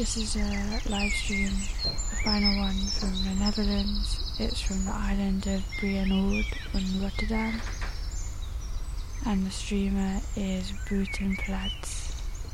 This is a live stream, the final one from the Netherlands. It's from the island of Brienoord in Rotterdam. And the streamer is Buitenplaats.